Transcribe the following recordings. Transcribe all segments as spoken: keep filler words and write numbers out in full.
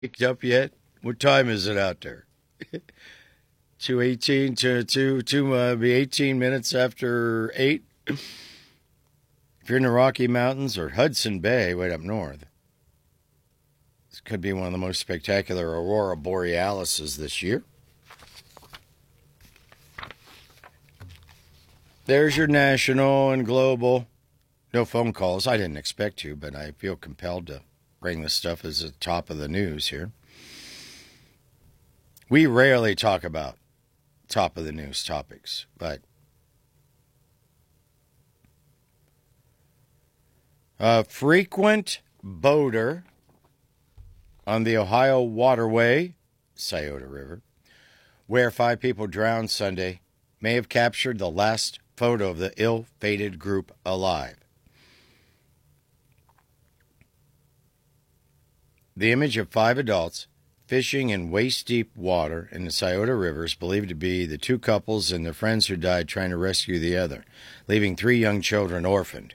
Picked up yet? What time is it out there? two eighteen to two two uh, be eighteen minutes after eight. If you're in the Rocky Mountains or Hudson Bay, way up north, this could be one of the most spectacular aurora borealises this year. There's your national and global. No phone calls. I didn't expect to, but I feel compelled to bring this stuff as the top of the news here. We rarely talk about top of the news topics, but a frequent boater on the Ohio Waterway, Scioto River, where five people drowned Sunday, may have captured the last photo of the ill-fated group alive. The image of five adults fishing in waist-deep water in the Scioto River is believed to be the two couples and their friends who died trying to rescue the other, leaving three young children orphaned.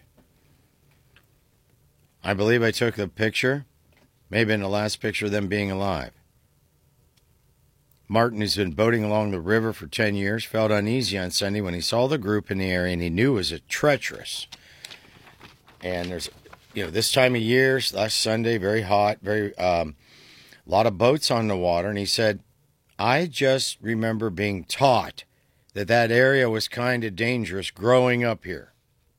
I believe I took the picture, maybe in the last picture of them being alive. Martin, who's been boating along the river for ten years, felt uneasy on Sunday when he saw the group in the area and he knew it was a treacherous. And there's, you know, this time of year, last Sunday, very hot, very, um, a lot of boats on the water. And he said, I just remember being taught that that area was kind of dangerous growing up here.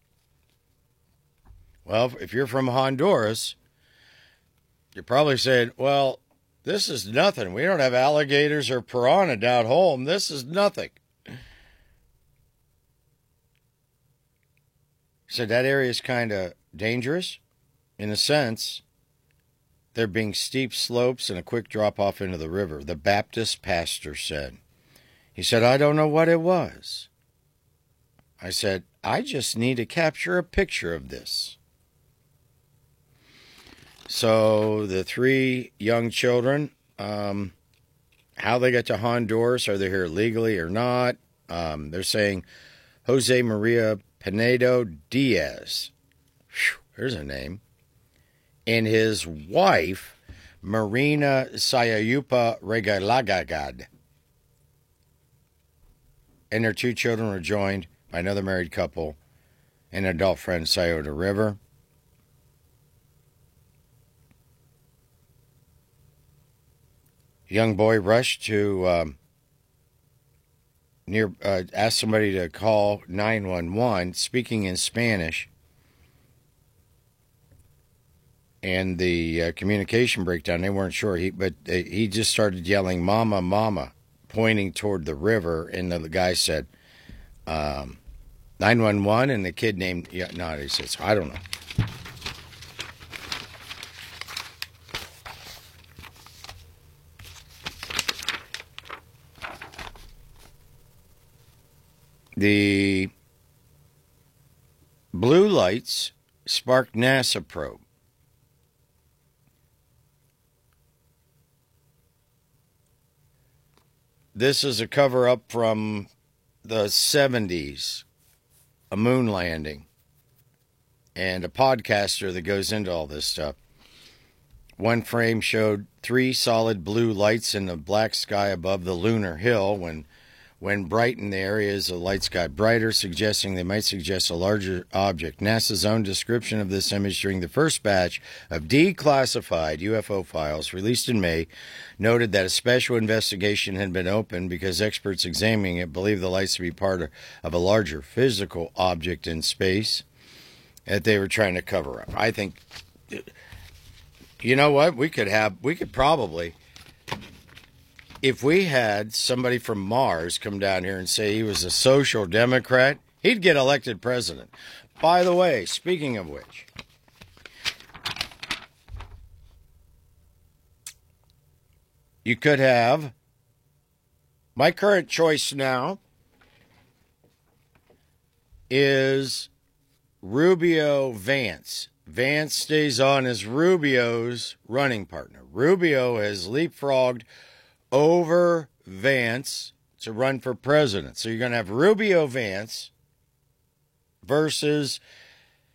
Well, if you're from Honduras, you're probably saying, well, this is nothing. We don't have alligators or piranha down home. This is nothing. He said that area is kind of dangerous in a sense. There being steep slopes and a quick drop off into the river, the Baptist pastor said. He said, I don't know what it was. I said, I just need to capture a picture of this. So the three young children, um, how they got to Honduras, are they here legally or not? Um, they're saying Jose Maria Pinedo Diaz, whew, there's a name, and his wife, Marina Sayayupa Regalagagad. And their two children were joined by another married couple and an adult friend, Scioto River. A young boy rushed to um, near, uh, ask somebody to call nine one one, speaking in Spanish. And the uh, communication breakdown, they weren't sure. He, but uh, he just started yelling, Mama, Mama, pointing toward the river. And the, the guy said, um, nine one one, and the kid named, yeah, no, he says, I don't know. The blue lights sparked NASA probe. This is a cover-up from the seventies, a moon landing, and a podcaster that goes into all this stuff. One frame showed three solid blue lights in the black sky above the lunar hill. When When bright in the areas, the lights got brighter, suggesting they might suggest a larger object. NASA's own description of this image during the first batch of declassified U F O files released in May noted that a special investigation had been opened because experts examining it believe the lights to be part of, of a larger physical object in space that they were trying to cover up. I think, you know what, we could have, we could probably... If we had somebody from Mars come down here and say he was a social democrat, he'd get elected president. By the way, speaking of which, you could have my current choice now is Rubio Vance. Vance stays on as Rubio's running partner. Rubio has leapfrogged over Vance to run for president. So you're going to have Rubio Vance versus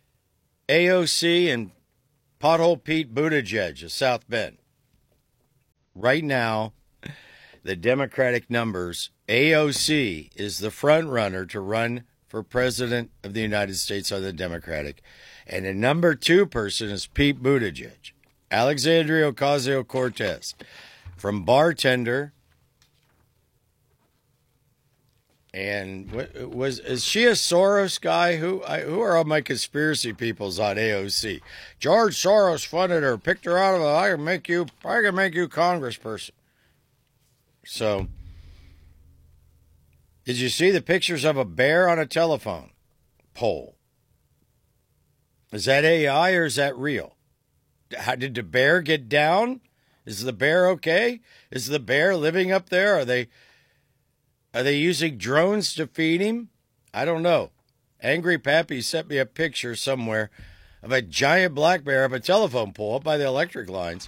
A O C and Pothole Pete Buttigieg of South Bend. right now, the Democratic numbers, A O C is the front runner to run for president of the United States on the Democratic. And the number two person is Pete Buttigieg, Alexandria Ocasio-Cortez, from bartender. And what, was is she a Soros guy? Who I, who are all my conspiracy peoples on A O C? George Soros funded her, picked her out of a. I can make you. I can make you congressperson. So, did you see the pictures of a bear on a telephone pole? Is that A I or is that real? How did the bear get down? Is the bear okay? Is the bear living up there? Are they? Are they using drones to feed him? I don't know. Angry Pappy sent me a picture somewhere of a giant black bear up a telephone pole up by the electric lines.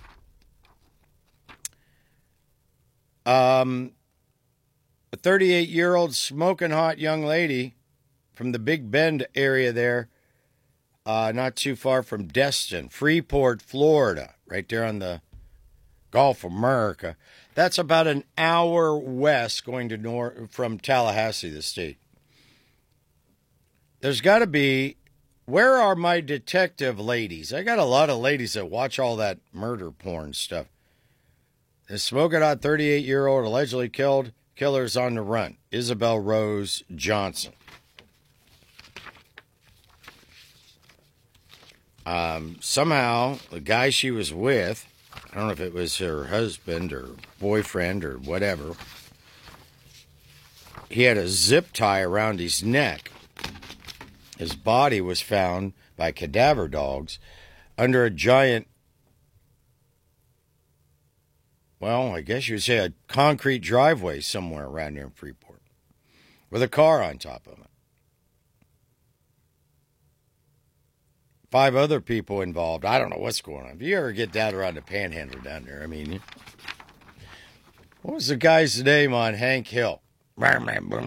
Um, a thirty-eight-year-old smoking hot young lady from the Big Bend area there, uh, not too far from Destin, Freeport, Florida, right there on the Gulf of America. That's about an hour west going to north from Tallahassee, the state. There's got to be, where are my detective ladies? I got a lot of ladies that watch all that murder porn stuff. The smoking hot thirty-eight-year-old allegedly killed, killer's on the run. Isabel Rose Johnson. Um, somehow, the guy she was with, I don't know if it was her husband or boyfriend or whatever, he had a zip tie around his neck. His body was found by cadaver dogs under a giant, well, I guess you would say a concrete driveway somewhere around here in Freeport with a car on top of it. Five other people involved. I don't know what's going on. If you ever get down around the Panhandle down there, I mean, what was the guy's name on Hank Hill? Yeah,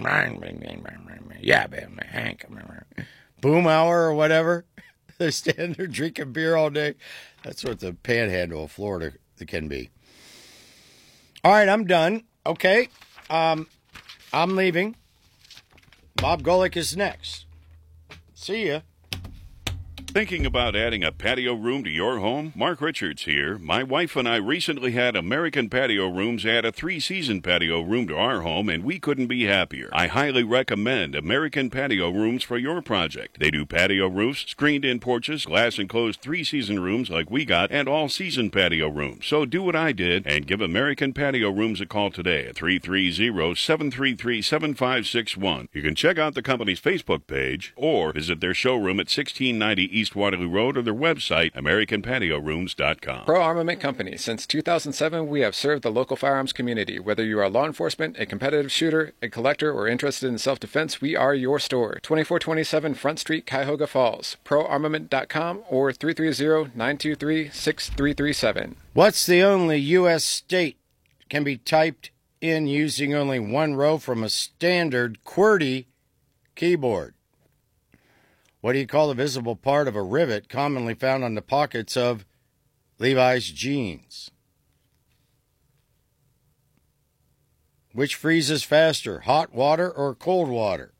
man, Hank. Boomhauer or whatever. They stand there drinking beer all day. That's what the Panhandle of Florida can be. All right, I'm done. Okay, um, I'm leaving. Bob Golick is next. See ya. Thinking about adding a patio room to your home? Mark Richards here. My wife and I recently had American Patio Rooms add a three-season patio room to our home, and we couldn't be happier. I highly recommend American Patio Rooms for your project. They do patio roofs, screened-in porches, glass-enclosed three-season rooms like we got, and all-season patio rooms. So do what I did and give American Patio Rooms a call today at three three zero, seven three three, seven five six one. You can check out the company's Facebook page or visit their showroom at sixteen ninety East Waterloo Road or their website, american patio rooms dot com. Pro Armament Company. Since two thousand seven, we have served the local firearms community. Whether you are law enforcement, a competitive shooter, a collector, or interested in self-defense, we are your store. twenty-four twenty-seven Front Street, Cuyahoga Falls. pro armament dot com or three three zero, nine two three, six three three seven. What's the only U S state can be typed in using only one row from a standard QWERTY keyboard? What do you call the visible part of a rivet commonly found on the pockets of Levi's jeans? Which freezes faster, hot water or cold water?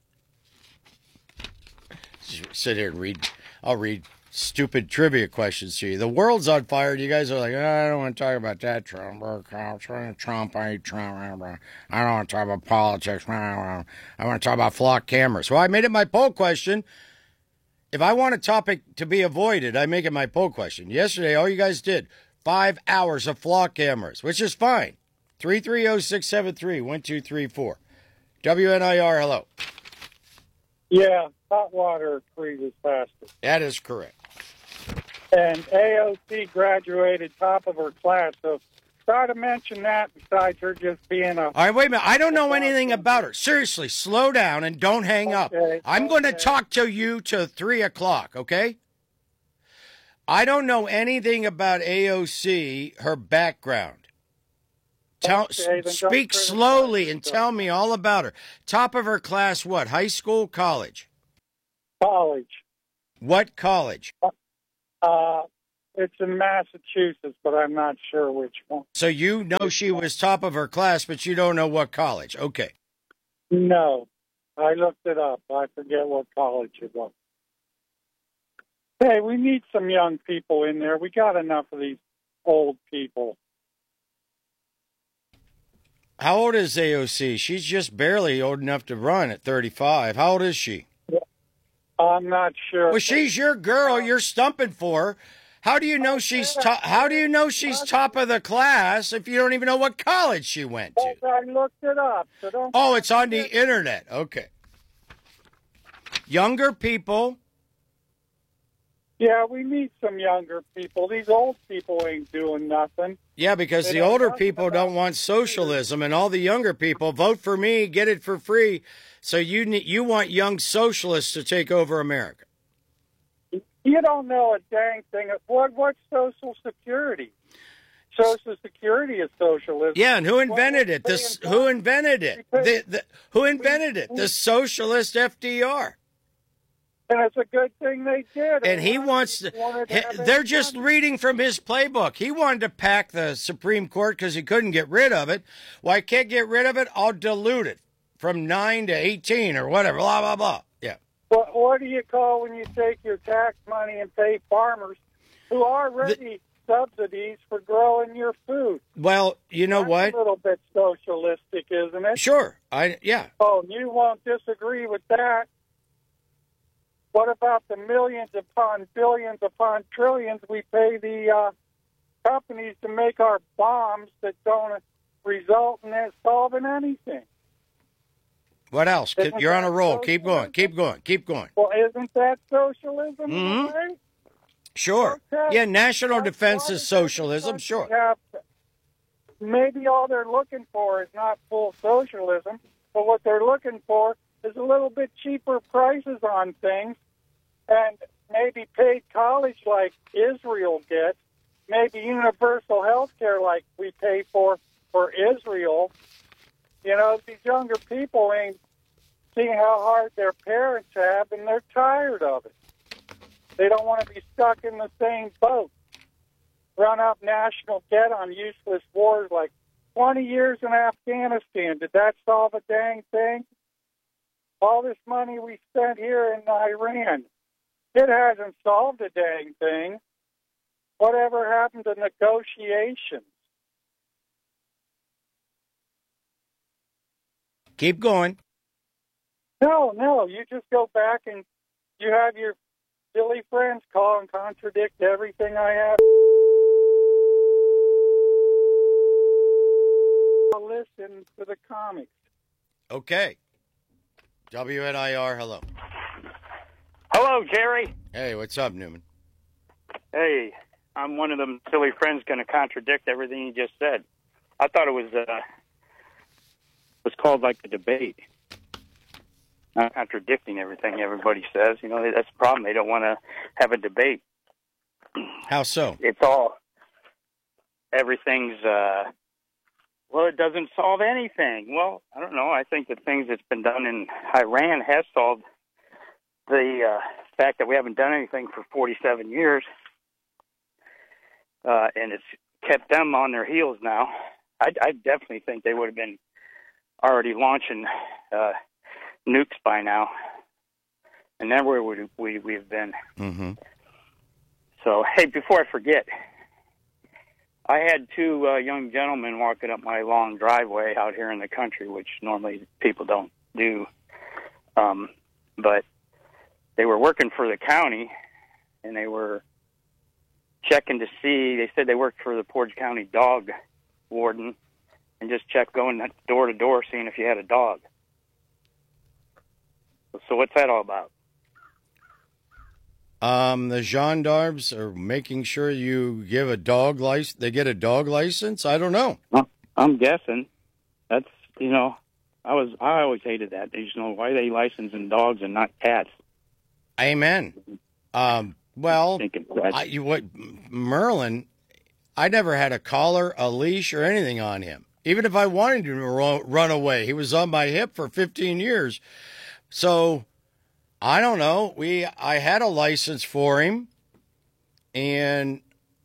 Sit here and read. I'll read stupid trivia questions to you. The world's on fire, and you guys are like, oh, I don't want to talk about that, Trump. Trump, I hate Trump. I don't want to talk about politics. I want to talk about flock cameras. Well, I made it my poll question. If I want a topic to be avoided, I make it my poll question. Yesterday, all you guys did, five hours of flock cameras, which is fine. three three zero, six seven three, one two three four. W N I R, hello. Yeah, hot water freezes faster. That is correct. And A O C graduated top of her class, so try to mention that besides her just being a... All right, wait a minute. I don't know anything about her. Seriously, slow down and don't hang up. Okay, I'm okay. going to talk to you till three o'clock, okay? I don't know anything about A O C, her background. Tell, Okay, then speak don't slowly and criticize tell me all about her. Top of her class, what? High school, college? College. What college? Uh, It's in Massachusetts, but I'm not sure which one. So you know she was top of her class, but you don't know what college. Okay. No, I looked it up. I forget what college it was. Hey, we need some young people in there. We got enough of these old people. How old is A O C? She's just barely old enough to run at thirty-five. How old is she? I'm not sure. Well, she's your girl. You're stumping for her. How do you know she's top? How do you know she's top of the class if you don't even know what college she went to? I looked it up. So don't Oh, it's on the internet. Okay. Younger people. Yeah, we need some younger people. These old people ain't doing nothing. Yeah, because They the don't older know people about don't want socialism, and all the younger people vote for me, get it for free. So you need, you want young socialists to take over America. You don't know a dang thing. What what's Social Security? Social Security is socialism. Yeah, and who invented Well, it? This we're who paying invented it? because The, the, who invented it? we- The socialist F D R. And it's a good thing they did. And he wants to, wanted to he- have they're it just done. reading from his playbook. He wanted to pack the Supreme Court because he couldn't get rid of it. Well, I can't get rid of it. I'll dilute it from nine to eighteen or whatever, blah, blah, blah. Yeah. What, what do you call when you take your tax money and pay farmers who already subsidies for growing your food? Well, you know That's what? a little bit socialistic, isn't it? Sure. I, yeah. Oh, you won't disagree with that. What about the millions upon billions upon trillions we pay the uh, companies to make our bombs that don't result in it solving anything? What else? Isn't You're on a that roll. Keep going. socialism? Keep going. Keep going. Well, isn't that socialism? Mhm. Right? Sure. Okay. Yeah, national Why- defense why is does every socialism. country Sure. have- maybe all they're looking for is not full socialism, but what they're looking for is a little bit cheaper prices on things, and maybe paid college like Israel gets, maybe universal health care like we pay for for Israel. You know, these younger people ain't seeing how hard their parents have, and they're tired of it. They don't want to be stuck in the same boat. Run up national debt on useless wars like twenty years in Afghanistan. Did that solve a dang thing? All this money we spent here in Iran, it hasn't solved a dang thing. Whatever happened to negotiations? Keep going. No, no. You just go back and you have your silly friends call and contradict everything I have. Listen to the comics. Okay. W N I R, hello. Hello, Jerry. Hey, what's up, Newman? Hey, I'm one of them silly friends going to contradict everything you just said. I thought it was uh, was called like a debate, not contradicting everything everybody says. You know, that's the problem. They don't want to have a debate. How so? It's all everything's. Uh, well, it doesn't solve anything. Well, I don't know. I think the things that's been done in Iran has solved the uh, fact that we haven't done anything for forty-seven years, uh, and it's kept them on their heels now. I, I definitely think they would have been already launching uh, nukes by now, and then where would we we have been? Mm-hmm. So, hey, before I forget, I had two uh, young gentlemen walking up my long driveway out here in the country, which normally people don't do, um, but they were working for the county, and they were checking to see. They said they worked for the Portage County dog warden, and just checked going door to door, seeing if you had a dog. So what's that all about? Um, the gendarmes are making sure you give a dog license. They get a dog license. I don't know. Well, I'm guessing. That's, you know, I was I always hated that. You know, why are they licensing dogs and not cats? Amen. Um, well, Thinking that. I, you, what Merlin? I never had a collar, a leash, or anything on him. Even if I wanted him to ro- run away, he was on my hip for fifteen years. So I don't know. We I had a license for him, and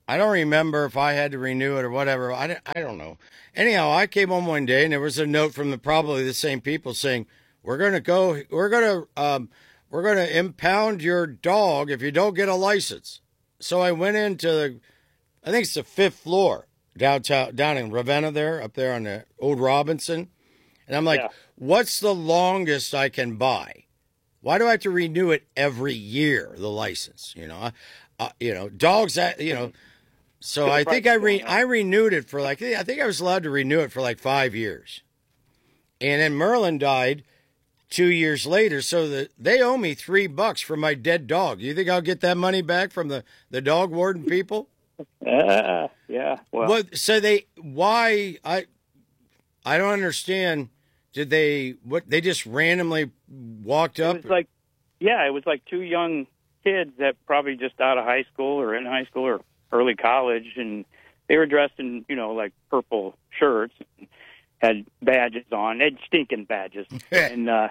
I don't remember if I had to renew it or whatever. I don't, I don't know. Anyhow, I came home one day and there was a note from the probably the same people saying, "We're going to go. We're going to um, we're going to impound your dog if you don't get a license." So I went into the, I think it's the fifth floor downtown, down in Ravenna there, up there on the old Robinson, and I'm like, Yeah. "What's the longest I can buy? Why do I have to renew it every year? The license, you know, uh, you know, dogs that you know." So I think I re- I renewed it for like, I think I was allowed to renew it for like five years. And then Merlin died two years later, so the, they owe me three bucks for my dead dog. You think I'll get that money back from the, the dog warden people? Uh, yeah. Well, What, so they, why, I I don't understand. Did they, what, they just randomly walked it up? was like, yeah, it was like two young kids that probably just out of high school or in high school or early college, and they were dressed in, you know, like purple shirts, and had badges on, had stinking badges, and uh,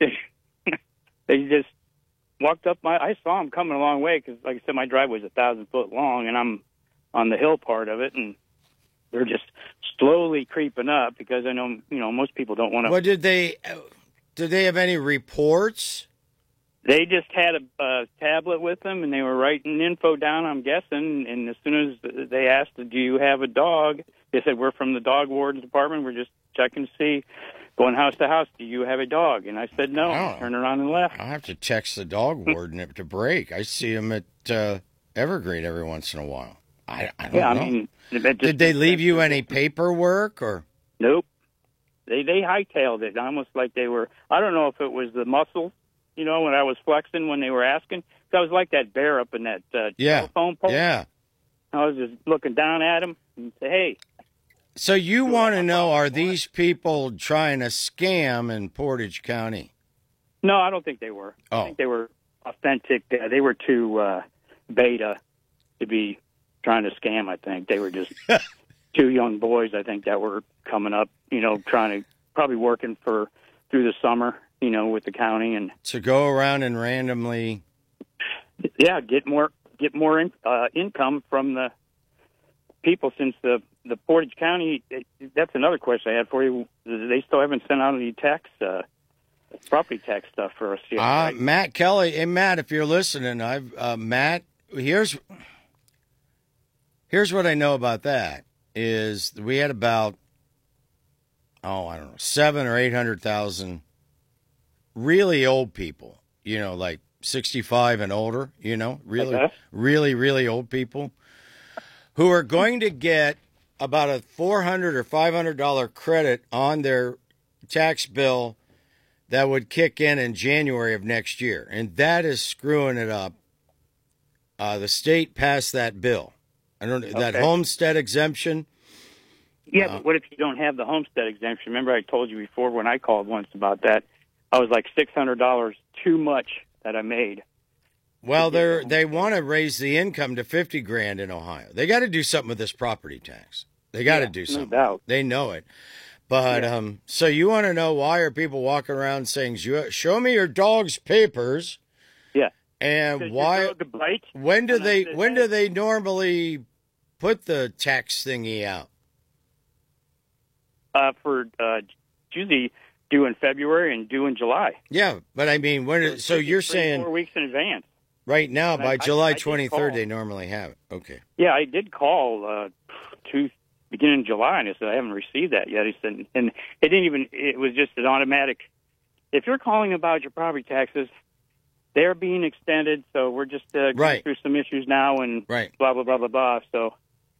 they just walked up my. I saw them coming a long way because, like I said, my driveway's a thousand foot long, and I'm on the hill part of it, and they're just slowly creeping up because I know, you know, most people don't want to. What did they, did they have any reports? They just had a, a tablet with them, and they were writing info down, I'm guessing. And as soon as they asked, "Do you have a dog?" they said, "We're from the dog warden's department. We're just checking to see, going house to house, do you have a dog?" And I said, "No." Oh. Turned around and left. I'll have to text the dog warden to break. I see him at uh, Evergreen every once in a while. I, I don't Yeah, know. I mean, it just, Did they leave you any paperwork or? Nope. They they hightailed it, almost like they were. I don't know if it was the muscle, you know, when I was flexing when they were asking. 'Cause I was like that bear up in that uh, Yeah. telephone pole. Yeah. I was just looking down at him and say, "Hey." So you want to know, are these people trying to scam in Portage County? No, I don't think they were. Oh. I think they were authentic. Uh, they were too uh, beta to be trying to scam, I think. They were just two young boys, I think, that were coming up, you know, trying to, probably working for, through the summer, you know, with the county. And, To go around and randomly. yeah, get more get more in, uh, income from the people since the, the Portage County, it, that's another question I had for you. They still haven't sent out any tax, uh, property tax stuff for us yet, Uh, right? Matt Kelly. Hey, Matt, if you're listening, I've, uh, Matt, here's, here's what I know about that is we had about, oh, I don't know, seven or eight hundred thousand really old people, you know, like sixty-five and older, you know, really, Okay. really, really old people who are going to get about a four hundred or five hundred dollar credit on their tax bill that would kick in in January of next year, and that is screwing it up. Uh, the state passed that bill. I don't know that Okay. homestead exemption. Yeah, Uh, but what if you don't have the homestead exemption? Remember I told you before when I called once about that, I was like six hundred dollars too much that I made. Well, they they want to raise the income to fifty grand in Ohio. They got to do something with this property tax. They got to Yeah, do no something. doubt. They know it. But Yeah. um, so you want to know why are people walking around saying, "Show me your dog's papers," Yeah. and Does your why? dog bite? When do When I they? said When that- do they normally put the tax thingy out? Uh, for uh, it's usually due in February and due in July. Yeah, but I mean, when? it's So usually you're three, saying four weeks in advance. right now And I- by I- July I did twenty-third call. they normally have it. Okay. Yeah, I did call uh, to beginning of July, and I said I haven't received that yet. He said, and it didn't even. It was just an automatic. If you're calling about your property taxes, they're being extended, so we're just uh, going Right. through some issues now, and Right. blah blah blah blah blah. So,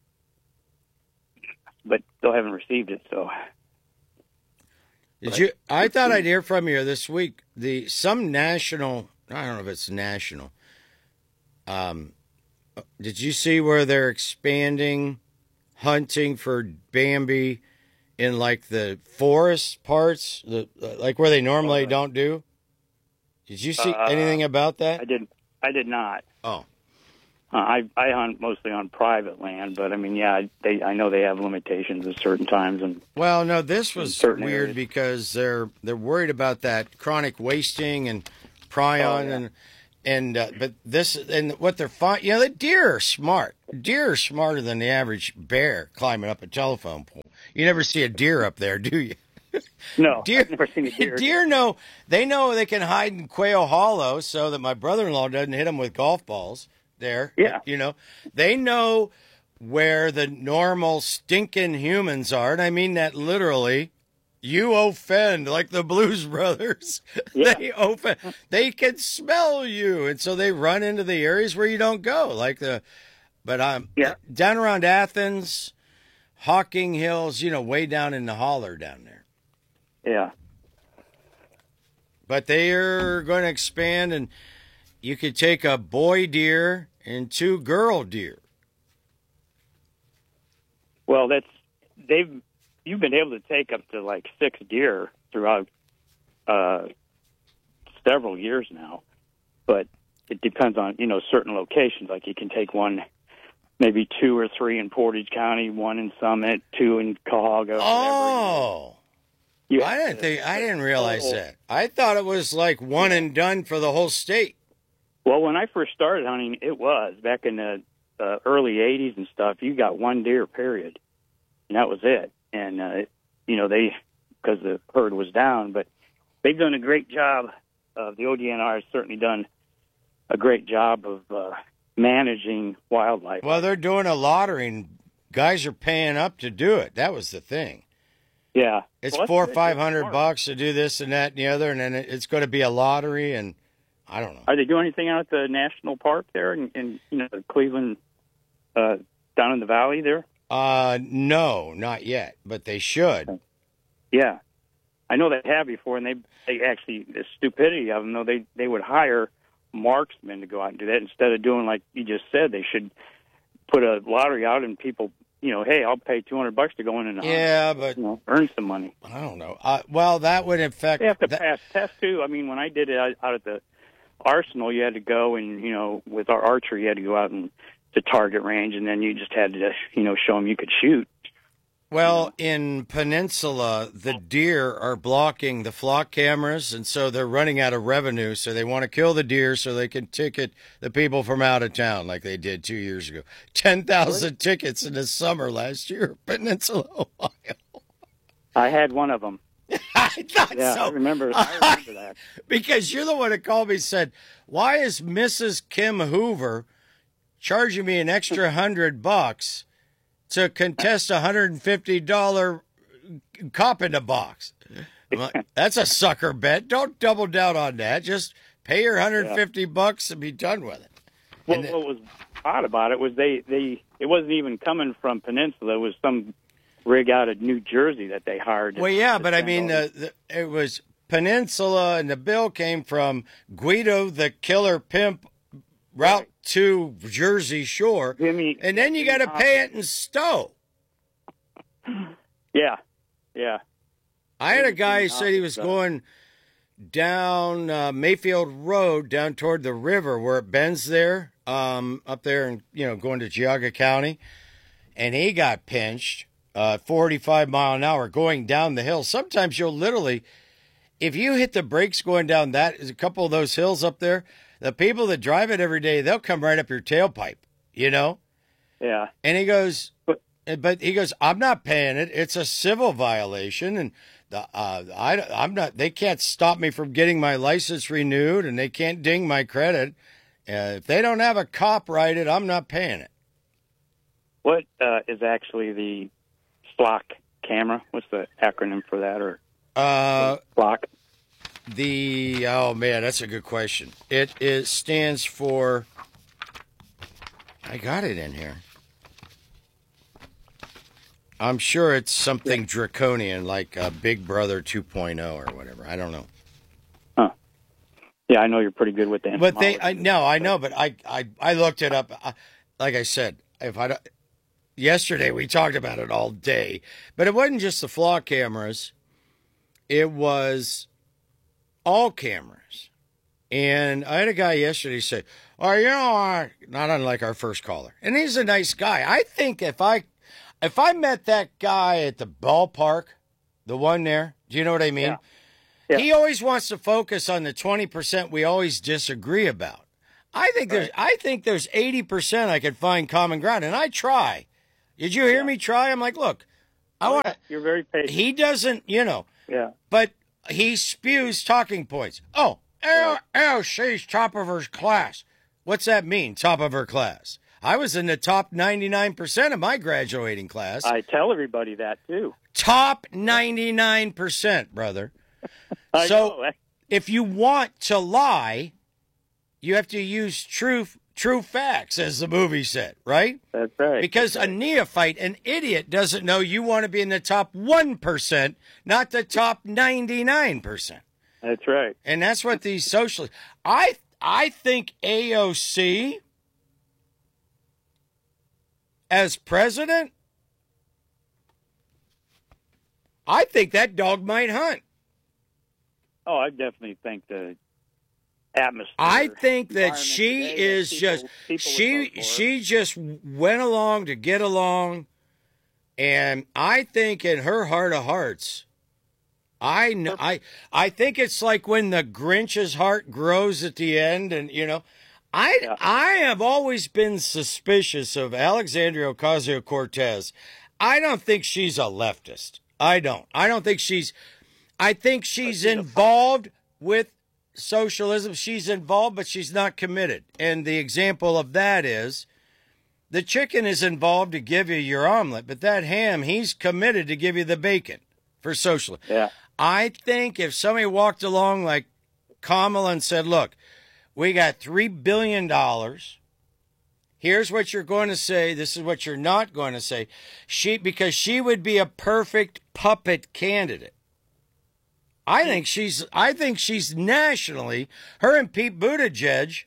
but still haven't received it. So, Did you? I thought I'd hear from you this week. The some national. I don't know if it's national. Um, did you see where they're expanding hunting for Bambi in like the forest parts, the like where they normally don't do? Did you see Uh, anything about that? I did. I did not. Oh, Uh, I I hunt mostly on private land, but I mean, yeah, they I know they have limitations at certain times, and well, no. This was certain weird areas. because they're they're worried about that chronic wasting and prion Oh, yeah. and And uh, but this and what they're fine, you know, the deer are smart. Deer are smarter than the average bear climbing up a telephone pole. You never see a deer up there, do you? No, Deer, I've never seen a deer. Deer know they know they can hide in Quail Hollow, so that my brother-in-law doesn't hit them with golf balls. There, Yeah. you know, they know where the normal stinking humans are, and I mean that literally. You offend, like the Blues Brothers. Yeah. They offend. They can smell you, and so they run into the areas where you don't go, like the. But I'm Yeah. down around Athens, Hocking Hills, you know, way down in the holler down there. Yeah. But they are going to expand, and you could take a boy deer and two girl deer. Well, that's they've you've been able to take up to like six deer throughout uh, several years now, but it depends on you know certain locations. Like you can take one, maybe two or three in Portage County, one in Summit, two in Cuyahoga. Oh, You I didn't think I didn't realize Oh. that. I thought it was like one and done for the whole state. Well, when I first started hunting, it was back in the uh, early eighties and stuff. You got one deer, period, and that was it. And uh, you know they, because the herd was down, but they've done a great job. Uh, the O D N R has certainly done a great job of uh, managing wildlife. Well, they're doing a lottery, and guys are paying up to do it. That was the thing. Yeah, It's Well, that's four or good. five That's hundred smart. bucks to do this and that and the other, and then it- it's going to be a lottery, and I don't know. Are they doing anything out at the national park there, in, in you know Cleveland, uh, down in the valley there? Uh, no, not yet, but they should. Yeah, I know they have before, and they they actually the stupidity of them though they they would hire marksmen to go out and do that instead of doing like you just said. They should put a lottery out and people, you know, hey, I'll pay two hundred bucks to go in and hunt, Yeah, but you know, earn some money. I don't know. Uh, well, that would affect. They have to that- pass tests too. I mean, when I did it out, out at the arsenal, you had to go and you know with our archery, you had to go out and to target range, and then you just had to you know show them you could shoot. Well, in Peninsula, the deer are blocking the flock cameras, and so they're running out of revenue. So they want to kill the deer so they can ticket the people from out of town, like they did two years ago. Ten thousand tickets in the summer last year, Peninsula, Ohio. I had one of them. I thought Yeah, so. I remember. I remember that. Because you're the one that called me and said, why is Missus Kim Hoover charging me an extra hundred bucks to contest a hundred and fifty dollar cop in the box? I'm like, that's a sucker bet. Don't double down on that. Just pay your hundred and fifty bucks and be done with it. Well, And what was odd about it was they, they it wasn't even coming from Peninsula. It was some rig out of New Jersey that they hired. Well, yeah, to but I send mean, over. the, the, it was Peninsula, and the bill came from Guido the Killer Pimp, Route Right. to Jersey Shore, Jimmy- and then you got to pay it in Stowe. yeah, yeah. I had a guy who Jimmy said he was Hawkins, uh, going down uh, Mayfield Road, down toward the river where it bends there, um, up there, and you know, going to Geauga County, and he got pinched, uh, forty-five mile an hour going down the hill. Sometimes you'll literally, if you hit the brakes going down that, is a couple of those hills up there, the people that drive it every day, they'll come right up your tailpipe, you know. Yeah. And he goes, But- but he goes, I'm not paying it. It's a civil violation, and the uh, I I'm not. They can't stop me from getting my license renewed, and they can't ding my credit. Uh, if they don't have a cop write it, I'm not paying it. What uh, is actually the flock camera? What's the acronym for that? Or Uh, flock? the oh man, that's a good question. It is stands for. I got it in here. I'm sure it's something draconian like uh, Big Brother two point oh or whatever. I don't know. Yeah, I know you're pretty good with the. But they, I entomology. no, I know, but I, I, I looked it up. I, like I said, if I, don't- yesterday we talked about it all day, but it wasn't just the flock cameras; it was all cameras. And I had a guy yesterday say, "Oh, you know, uh, not unlike our first caller, and he's a nice guy. I think if I, if I met that guy at the ballpark, the one there, do you know what I mean?" Yeah. Yeah. He always wants to focus on the twenty percent we always disagree about. I think there's I think there's eighty percent I could find common ground, and I try. Did you hear Yeah. me try? I'm like, look, I Oh, want. yeah. You're very patient. He doesn't, you know, yeah. but he spews talking points. Oh, L, L, she's top of her class. What's that mean? Top of her class. I was in the top ninety-nine percent of my graduating class. I tell everybody that too. Top ninety-nine percent, brother. I So know. if you want to lie, you have to use true true facts, as the movie said, right? That's right. Because a neophyte, an idiot, doesn't know you want to be in the top one percent, not the top ninety-nine percent. That's right. And that's what these socialists... I, I think A O C, as president, I think that dog might hunt. Oh, I definitely think the atmosphere. I think that environment she today, is that just people- people would she vote for her. she just went along to get along, and I think in her heart of hearts, I know I I think it's like when the Grinch's heart grows at the end, and you know, I Yeah. I have always been suspicious of Alexandria Ocasio-Cortez. I don't think she's a leftist. I don't. I don't think she's. I think she's involved with socialism. She's involved, but she's not committed. And the example of that is the chicken is involved to give you your omelet, but that ham, he's committed to give you the bacon for socialism. Yeah. I think if somebody walked along like Kamala and said, look, we got three billion dollars. Here's what you're going to say. This is what you're not going to say. She, because she would be a perfect puppet candidate. I think she's, I think she's nationally, her and Pete Buttigieg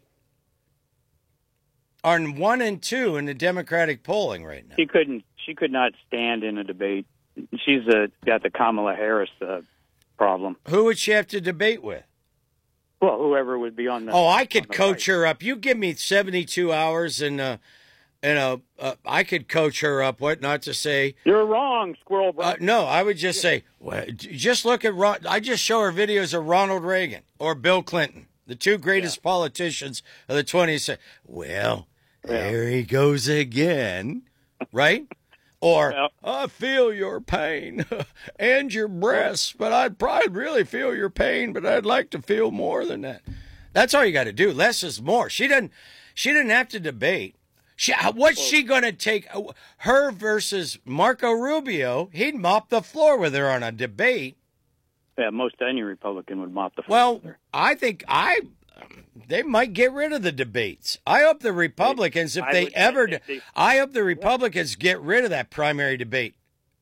are one and two in the Democratic polling right now. She couldn't. She could not stand in a debate. She's uh, got the Kamala Harris uh, problem. Who would she have to debate with? Well, whoever would be on the. Oh, I could on the coach right. her up. You give me seventy-two hours and, uh, and uh, uh, I could coach her up. What not to say? You're wrong, Squirrel Bro. Uh, no, I would just say, well, j- just look at Ron. I just show her videos of Ronald Reagan or Bill Clinton, the two greatest politicians of the twentieth century. Well, there he goes again, right? Or, Well- I feel your pain and your breasts, but I'd probably really feel your pain, but I'd like to feel more than that. That's all you got to do. Less is more. She didn't. She didn't have to debate. She, what's she going to take? Her versus Marco Rubio. He'd mop the floor with her on a debate. Yeah, most any Republican would mop the floor. Well, with her. I think I. They might get rid of the debates. I hope the Republicans, if I they would- ever, they- they- I hope the Republicans get rid of that primary debate.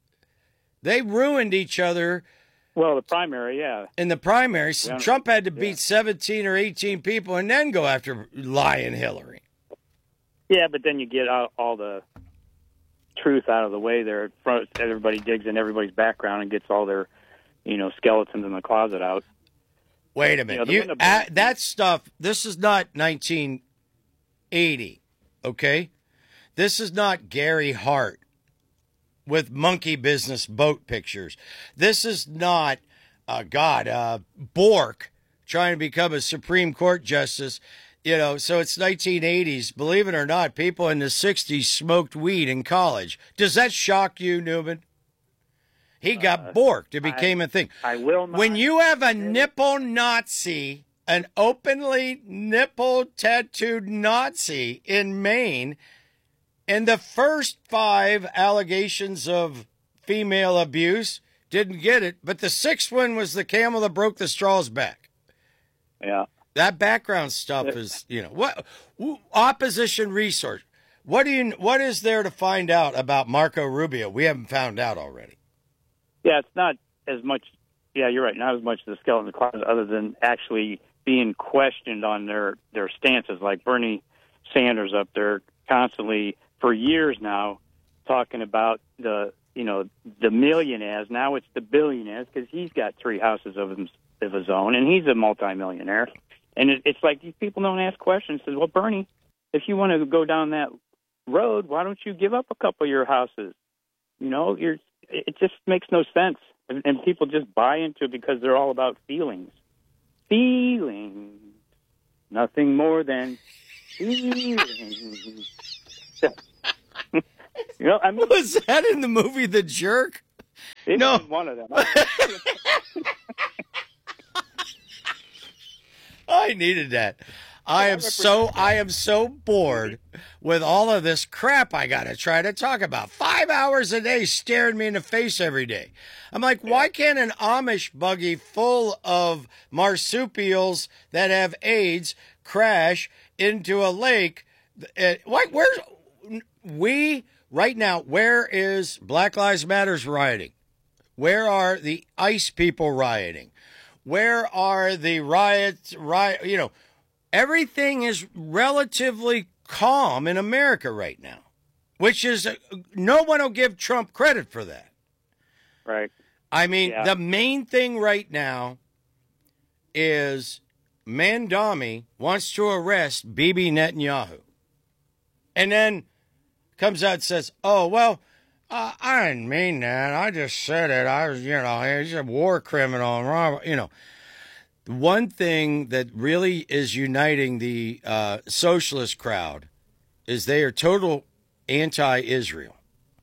They ruined each other well, the primary, yeah. in the primaries. Yeah. Trump had to beat Yeah. seventeen or eighteen people and then go after lying Hillary. Yeah, but then you get all, all the truth out of the way there. Front- Everybody digs in everybody's background and gets all their, you know, skeletons in the closet out. Wait a minute. the You, window- uh, that stuff, this is not nineteen eighty, okay? This is not Gary Hart with monkey business boat pictures. This is not, uh, God, uh, Bork trying to become a Supreme Court justice. You know, so it's nineteen eighties. Believe it or not, people in the sixties smoked weed in college. Does that shock you, Newman? He got borked. It became a thing. I will not. When you have a nipple Nazi, an openly nipple tattooed Nazi in Maine, and the first five allegations of female abuse didn't get it, but the sixth one was the camel that broke the straw's back. Yeah. That background stuff is, you know, what opposition research. What do you? What is there to find out about Marco Rubio? We haven't found out already. Yeah, it's not as much. Yeah, you're right. Not as much the skeleton in the closet, other than actually being questioned on their their stances. Like Bernie Sanders up there, constantly for years now, talking about the you know the millionaires. Now it's the billionaires because he's got three houses of his, of his own, and he's a multimillionaire. And it, it's like these people don't ask questions. Says, well, Bernie, if you want to go down that road, why don't you give up a couple of your houses? You know, you're. It just makes no sense, and, and people just buy into it because they're all about feelings. Feelings, nothing more than you know, I mean, Was that in the movie The Jerk? it No. was one of them. I needed that. I am so I am so bored with all of this crap I gotta try to talk about. Five hours a day staring me in the face every day. I'm like, why can't an Amish buggy full of marsupials that have AIDS crash into a lake? Uh, Why? Where's we right now? Where is Black Lives Matter's rioting? Where are the ICE people rioting? Where are the riots? Riot, you know, everything is relatively calm in America right now, which is no one will give Trump credit for that. Right. I mean, Yeah. the main thing right now is Mandami wants to arrest Bibi Netanyahu, and then comes out and says, "Oh well." Uh, I didn't mean that. I just said it. I was, you know, he's a war criminal. And Robert, you know, one thing that really is uniting the uh, socialist crowd is they are total anti-Israel.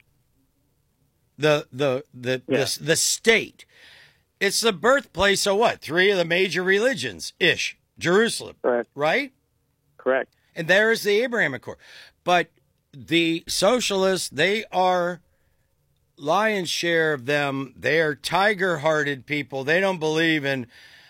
The the the, Yeah. the the state. It's the birthplace of what? Three of the major religions ish. Jerusalem, Correct. right? Correct. And there is the Abraham Accord. But the socialists, they are lion's share of them. They are tiger-hearted people. They don't believe in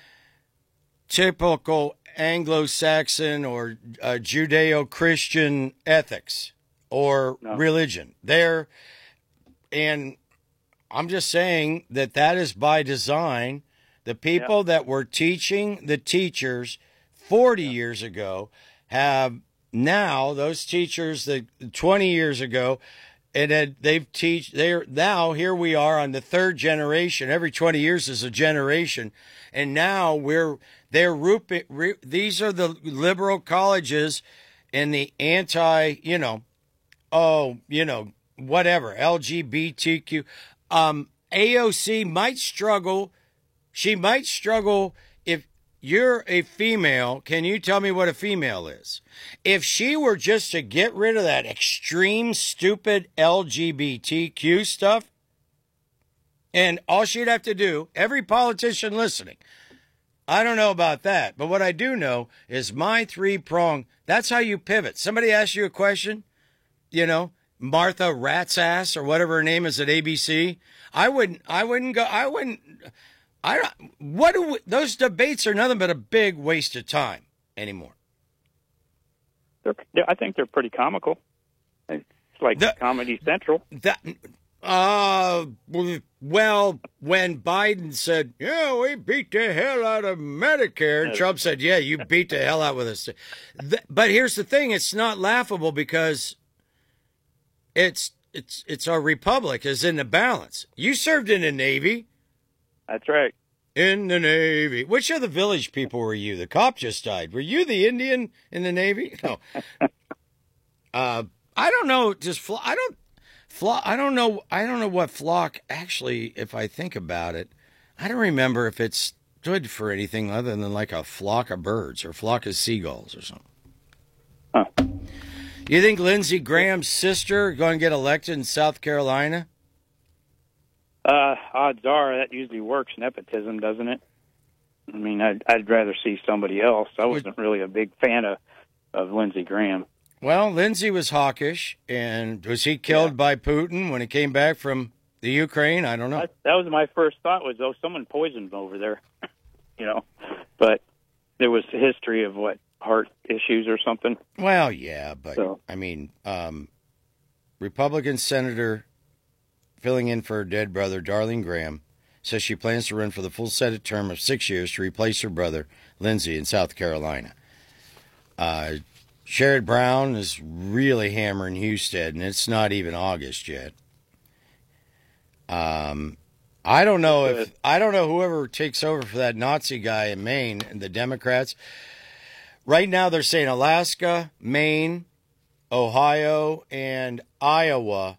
typical Anglo-Saxon or uh, Judeo-Christian ethics or No. religion. They're, and I'm just saying that that is by design. The people that were teaching the teachers forty years ago have now, those teachers that twenty years ago, and had, they've teach they're now here we are on the third generation. Every twenty years is a generation, and now we're they're rooping, re, these are the liberal colleges and the anti, you know, oh, you know, whatever, L G B T Q. Um, A O C might struggle. She might struggle if you're a female. Can you tell me what a female is? If she were just to get rid of that extreme, stupid L G B T Q stuff, and all she'd have to do, every politician listening, I don't know about that, but what I do know is my three prong, that's how you pivot. Somebody asks you a question, you know, Martha Rat's ass or whatever her name is at A B C. I wouldn't, I wouldn't go, I wouldn't, I don't, what do we, those debates are nothing but a big waste of time anymore. They're, they're- I think they're pretty comical. It's like The- Comedy Central. That, uh, well, when Biden said, yeah, we beat the hell out of Medicare, and Trump said, yeah, you beat the hell out with us. Th- But here's the thing, it's not laughable because it's, it's, it's our republic is in the balance. You served in the Navy. That's right. In the Navy. Which of the village people were you? The cop just died. Were you the Indian in the Navy? No. uh, I don't know. Just Flo- I don't. Flo- I don't know. I don't know what flock actually. If I think about it, I don't remember if it's good for anything other than like a flock of birds or flock of seagulls or something. Huh. You think Lindsey Graham's sister going to get elected in South Carolina? Uh, odds are that usually works nepotism, doesn't it? I mean, I'd, I'd rather see somebody else. I wasn't really a big fan of, of Lindsey Graham. Well, Lindsey was hawkish, and was he killed Yeah. by Putin when he came back from the Ukraine? I don't know. That, that was my first thought was, oh, someone poisoned him over there, you know. But there was a history of, what, heart issues or something. Well, yeah, but, So- I mean, um, Republican Senator filling in for her dead brother, Darlene Graham, says she plans to run for the full Senate term of six years to replace her brother, Lindsey, in South Carolina. Uh, Sherrod Brown is really hammering Husted, and it's not even August yet. Um, I don't know if I don't know whoever takes over for that Nazi guy in Maine and the Democrats. Right now, they're saying Alaska, Maine, Ohio, and Iowa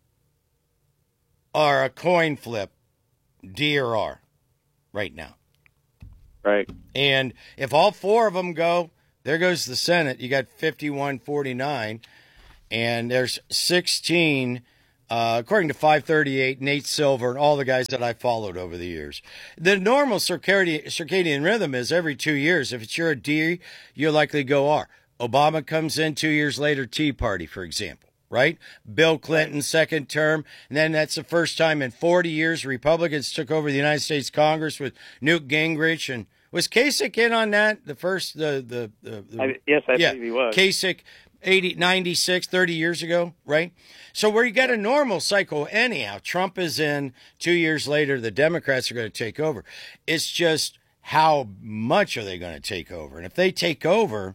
are a coin flip, D or R, right now. Right. And if all four of them go, There goes the Senate. You got fifty-one forty-nine, and there's sixteen, uh, according to five thirty-eight, Nate Silver, and all the guys that I followed over the years. The normal circadian, circadian rhythm is every two years. If it's you're a D, you'll likely go R. Obama comes in two years later, Tea Party, for example, right? Bill Clinton, second term, and then that's the first time in forty years Republicans took over the United States Congress with Newt Gingrich. And was Kasich in on that? The first, the, the, the, the I, yes, I yeah, believe he was. Kasich, eighty, ninety-six, thirty years ago, right? So where you got a normal cycle anyhow, Trump is in, two years later, the Democrats are going to take over. It's just how much are they going to take over? And if they take over,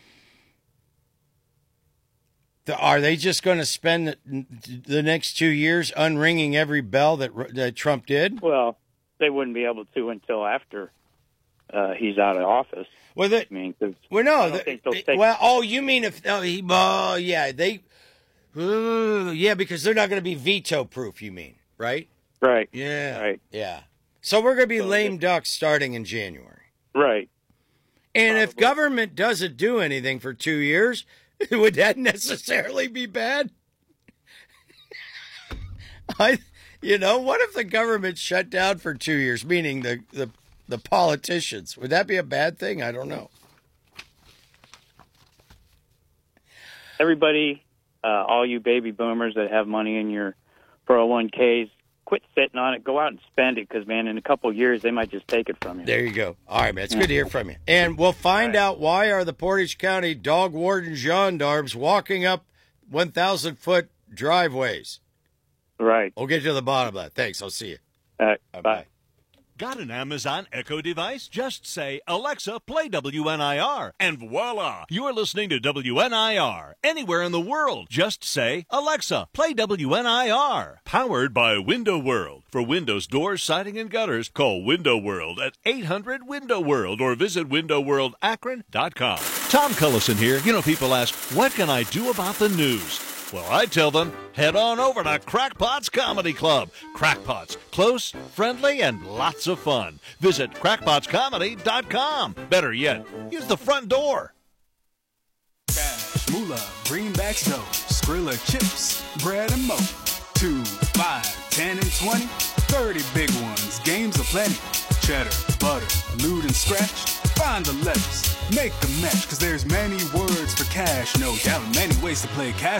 the, are they just going to spend the, the next two years unringing every bell that, that Trump did? Well, they wouldn't be able to until after uh, he's out of office. Well, they, I mean, 'cause well, no. I don't The, think they'll take- well, oh, you mean if? Oh, he, oh yeah, they. Uh, yeah, because they're not going to be veto-proof. You mean, right? Right. Yeah. Right. Yeah. So we're going to be So lame it- ducks starting in January. Right. And if Probably. government doesn't do anything for two years, would that necessarily be bad? I, you know, what if the government shut down for two years, meaning the, the, the politicians? Would that be a bad thing? I don't know. Everybody, uh, all you baby boomers that have money in your four oh one k's, quit sitting on it. Go out and spend it because, man, in a couple of years, they might just take it from you. There you go. All right, man. It's good to hear from you. And we'll find Right. out why are the Portage County dog warden gendarmes walking up one thousand foot driveways. Right. We'll get to the bottom of that. Thanks. I'll see you. Uh, Bye-bye. bye. Got an Amazon Echo device? Just say, Alexa, play W N I R, and voila! You're listening to W N I R. Anywhere in the world, just say, Alexa, play W N I R. Powered by Window World. For windows, doors, siding, and gutters, call Window World at eight hundred window world or visit window world akron dot com. Tom Cullison here. You know, people ask, what can I do about the news? Well, I tell them, head on over to Crackpots Comedy Club. Crackpots, close, friendly, and lots of fun. Visit crackpots comedy dot com. Better yet, use the front door. Cash, moolah, greenbacks, dough, Skrilla chips, bread and mo. Two, five, ten, and twenty, thirty big ones, games aplenty. Cheddar, butter, loot and scratch, find the letters, make the match, cause there's many words for cash, no doubt, many ways to play cash.